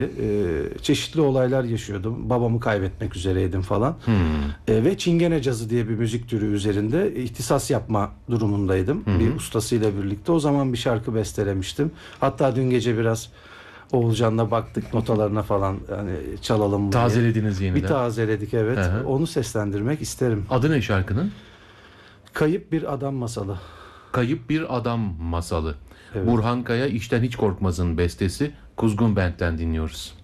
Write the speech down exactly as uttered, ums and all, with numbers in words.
e, çeşitli olaylar yaşıyordum. Babamı kaybetmek üzereydim falan. Hmm. E, ve Çingene cazı diye bir müzik türü üzerinde ihtisas yapma durumundaydım. Hı hı. Bir ustasıyla birlikte. O zaman bir şarkı bestelemiştim. Hatta dün gece biraz Oğulcan'la baktık notalarına falan, hani çalalım mı diye. Tazelediniz yeniden. Bir tazeledik, evet. Hı hı. Onu seslendirmek isterim. Adı ne şarkının? Kayıp Bir Adam Masalı. Kayıp Bir Adam Masalı. Evet. Burhan Kaya İşten Hiç Korkmaz'ın bestesi. Kuzgun Bent'ten dinliyoruz.